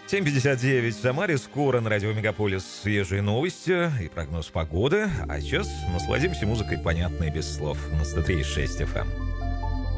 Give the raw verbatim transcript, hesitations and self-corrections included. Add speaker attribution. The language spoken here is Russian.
Speaker 1: семь пятьдесят девять в Самаре. Скоро на радио Мегаполис свежие новости и прогноз погоды. А сейчас насладимся музыкой, понятной без слов, на сто три и шесть эф эм.